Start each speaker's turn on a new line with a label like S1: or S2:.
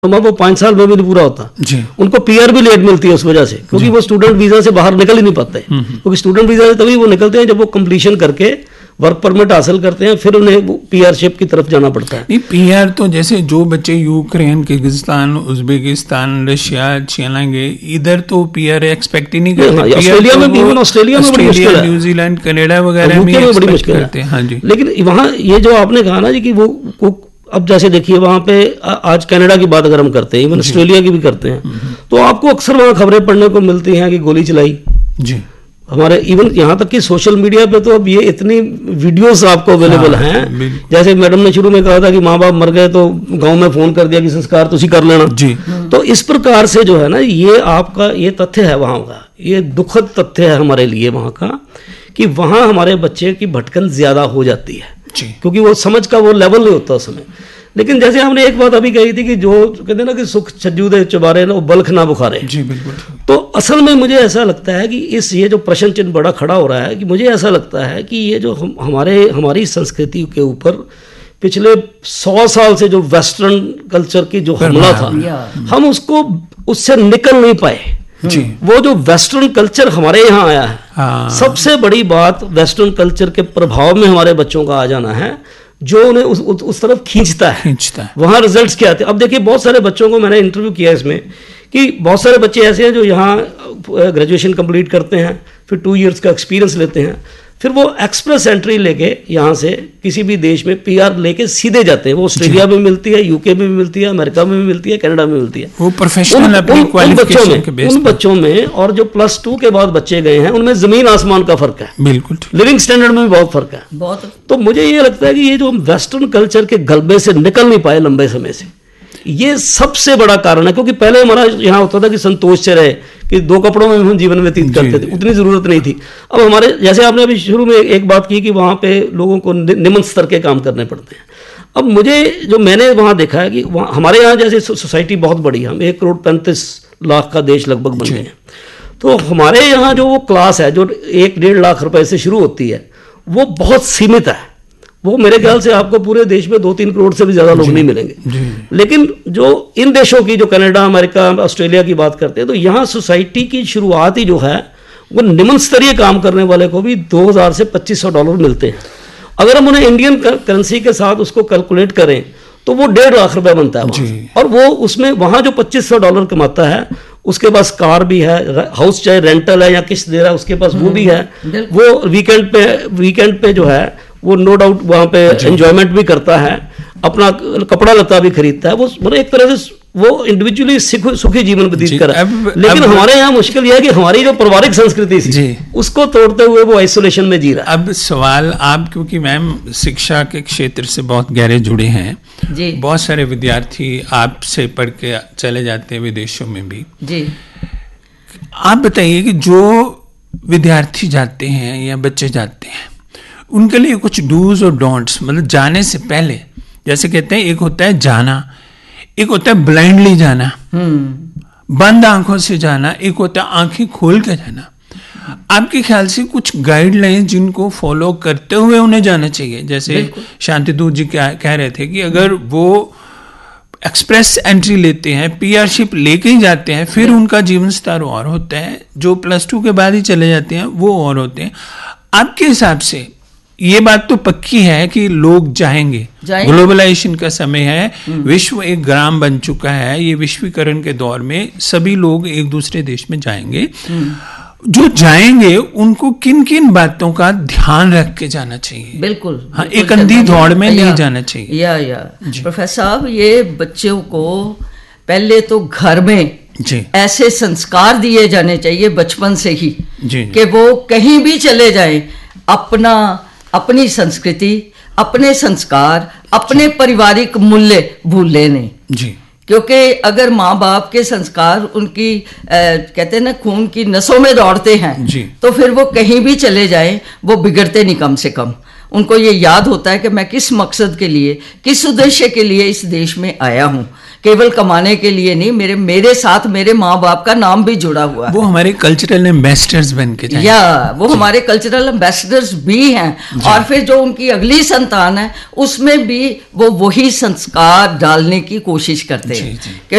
S1: वो 5 साल में भी नहीं पूरा होता
S2: जी।
S1: उनको पीआर भी लेट मिलती है उस वजह से, क्योंकि वो स्टूडेंट वीजा से बाहर निकल ही नहीं पाते, क्योंकि स्टूडेंट वीजा से तभी वो निकलते हैं जब वो कंप्लीशन करके वर्क परमिट हासिल करते हैं, फिर उन्हें पीआरशिप की तरफ जाना पड़ता है।
S2: नहीं, पीआर तो जैसे जो बच्चे यूक्रेन, किर्गिस्तान, उज्बेकिस्तान, रशिया चलेंगे, इधर तो पीआर एक्सपेक्ट ही नहीं करते।
S1: ऑस्ट्रेलिया में भी, ऑस्ट्रेलिया में बड़ी मुश्किल है,
S2: न्यूजीलैंड, कनाडा वगैरह में बड़ी मुश्किल करते हैं। हाँ जी।
S1: लेकिन वहाँ ये जो आपने कहा ना जी कि वो अब जैसे देखिए वहाँ पे आज कनाडा की बात अगर हम करते हैं, इवन ऑस्ट्रेलिया की भी करते हैं, तो आपको अक्सर वहाँ खबरें पढ़ने को मिलती हैं कि गोली चलाई जी। हमारे इवन यहाँ तक कि सोशल मीडिया पे तो अब ये इतनी वीडियोस आपको अवेलेबल हैं, जैसे मैडम ने शुरू में कहा था कि माँ बाप मर गए तो गांव में फोन कर दिया कि संस्कार तुसी कर लेना जी। तो इस प्रकार से जो है ना, ये आपका ये तथ्य है वहाँ का, ये दुखद तथ्य है हमारे लिए वहाँ का, कि वहाँ हमारे बच्चे की भटकन ज्यादा हो जाती है, क्योंकि वो समझ का वो लेवल नहीं होता उसमें। लेकिन जैसे हमने एक बात अभी कही थी कि जो कहते हैं ना कि सुख छज्जू दे चुबारे ना, वो बल्ख ना बुखारे जी, बिल्कुल। तो असल में मुझे ऐसा लगता है कि ये जो प्रश्न चिन्ह बड़ा खड़ा हो रहा है, कि मुझे ऐसा लगता है कि ये जो हमारी संस्कृति के ऊपर पिछले 100 साल से जो वेस्टर्न कल्चर की जो हमला था, हम उससे निकल नहीं पाए जी। वो जो वेस्टर्न कल्चर हमारे यहाँ आया है, सबसे बड़ी बात वेस्टर्न कल्चर के प्रभाव में हमारे बच्चों का आ जाना है, जो उन्हें उस तरफ खींचता है। वहाँ रिजल्ट्स क्या आते हैं। अब देखिए बहुत सारे बच्चों को मैंने इंटरव्यू किया इसमें, कि बहुत सारे बच्चे ऐसे हैं जो यहाँ ग्रेजुएशन कंप्लीट करते हैं, फिर 2 इयर्स का एक्सपीरियंस लेते हैं, फिर वो एक्सप्रेस एंट्री लेके यहाँ से किसी भी देश में पीआर लेके सीधे जाते हैं। वो ऑस्ट्रेलिया में मिलती है, यूके में भी मिलती है, अमेरिका में भी मिलती है, कनाडा में मिलती है। वो प्रोफेशनल अपनी क्वालिफिकेशन के बेस पे उन बच्चों में, और जो +2 के बाद बच्चे गए हैं उनमें जमीन आसमान का फर्क है, बिल्कुल। लिविंग स्टैंडर्ड में भी बहुत फर्क है, बहुत। तो मुझे ये लगता है कि ये जो हम वेस्टर्न कल्चर के गलबे से निकल नहीं पाए लंबे समय से, ये सबसे बड़ा कारण है। क्योंकि पहले हमारा यहाँ होता था कि संतोष से रहे, कि 2 कपड़ों में हम जीवन व्यतीत करते थे, उतनी जरूरत नहीं थी। अब हमारे जैसे आपने अभी शुरू में एक बात की कि वहाँ पे लोगों को निम्न स्तर के काम करने पड़ते हैं। अब मुझे जो मैंने वहाँ देखा है कि हमारे यहाँ जैसे सोसाइटी बहुत बड़ी है, हम 1,35,00,000 का देश लगभग बन गए हैं, तो हमारे यहाँ जो वो क्लास है जो 1-1.5 लाख रुपए से शुरू होती है, वो बहुत सीमित है। वो मेरे ख्याल से आपको पूरे देश में 2-3 करोड़ से भी ज्यादा लोग नहीं मिलेंगे। लेकिन जो इन देशों की, जो कनाडा, अमेरिका, ऑस्ट्रेलिया की बात करते हैं, तो यहाँ सोसाइटी की शुरुआत ही जो है वो निम्न स्तरीय काम करने वाले को भी $2,000 से $2,500 मिलते हैं। अगर हम उन्हें इंडियन करेंसी के साथ उसको कैलकुलेट करें तो वो 1.5 लाख रुपए बनता है। और वो उसमें वहाँ जो $2,500 कमाता है, उसके पास कार भी है, हाउस चाहे रेंटल है या किस्त दे रहा है उसके पास वो भी है, वो वीकेंड पे जो है वो नो डाउट वहाँ पे एंजॉयमेंट भी करता है, अपना कपड़ा लता भी खरीदता है, वो मतलब एक तरह से वो इंडिविजुअली सुखी जीवन व्यतीत कर रहा है। लेकिन हमारे यहाँ मुश्किल यह है कि हमारी जो पारिवारिक संस्कृति थी उसको तोड़ते हुए वो आइसोलेशन में जी रहा है।
S2: अब सवाल आप, क्योंकि मैम शिक्षा के क्षेत्र से बहुत गहरे जुड़े हैं जी, बहुत सारे विद्यार्थी आपसे पढ़ के चले जाते हैं विदेशों में भी जी, आप बताइए कि जो विद्यार्थी जाते हैं या बच्चे जाते हैं, उनके लिए कुछ डूज और डोंट्स, मतलब जाने से पहले, जैसे कहते हैं एक होता है जाना, एक होता है ब्लाइंडली जाना, बंद आंखों से जाना, एक होता है आंखें खोल के जाना। आपके ख्याल से कुछ गाइडलाइंस जिनको फॉलो करते हुए उन्हें जाना चाहिए? जैसे शांतिदूत जी कह रहे थे कि अगर वो एक्सप्रेस एंट्री लेते हैं, पीआरशिप लेके ही जाते हैं, फिर उनका जीवन स्तर और होता है, जो +2 के बाद ही चले जाते हैं वो और होते हैं। आपके हिसाब से ये बात तो पक्की है कि लोग जाएंगे, ग्लोबलाइजेशन का समय है, विश्व एक ग्राम बन चुका है, ये विश्वीकरण के दौर में सभी लोग एक दूसरे देश में जाएंगे। जो जाएंगे उनको किन किन बातों का ध्यान रख के जाना चाहिए?
S3: बिल्कुल,
S2: हाँ, एक अंधी दौड़ में नहीं जाना चाहिए।
S3: प्रोफेसर साहब, ये बच्चों को पहले तो घर में जी ऐसे संस्कार दिए जाने चाहिए बचपन से ही कि वो कहीं भी चले जाएं, अपनी संस्कृति, अपने संस्कार, अपने पारिवारिक मूल्य भूले नहीं जी। क्योंकि अगर माँ बाप के संस्कार उनकी कहते हैं ना खून की नसों में दौड़ते हैं जी, तो फिर वो कहीं भी चले जाएं वो बिगड़ते नहीं। कम से कम उनको ये याद होता है कि मैं किस मकसद के लिए, किस उद्देश्य के लिए इस देश में आया हूँ, केवल कमाने के लिए नहीं, मेरे साथ मेरे माँ बाप का नाम भी जुड़ा हुआ है।
S2: वो हमारे कल्चरल एम्बेसडर्स बन के जाएंगे,
S3: या वो हमारे कल्चरल एम्बेसडर्स भी हैं, और फिर जो उनकी अगली संतान है उसमें भी वो वही संस्कार डालने की कोशिश करते हैं।